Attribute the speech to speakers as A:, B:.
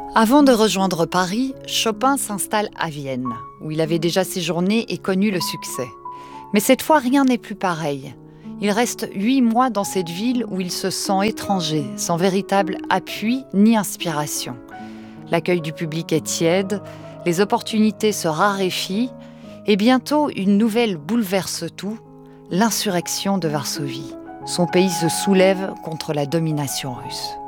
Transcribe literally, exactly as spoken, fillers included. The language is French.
A: Avant de rejoindre Paris, Chopin s'installe à Vienne, où il avait déjà séjourné et connu le succès. Mais cette fois, rien n'est plus pareil. Il reste huit mois dans cette ville où il se sent étranger, sans véritable appui ni inspiration. L'accueil du public est tiède, les opportunités se raréfient, et bientôt une nouvelle bouleverse tout, l'insurrection de Varsovie. Son pays se soulève contre la domination russe.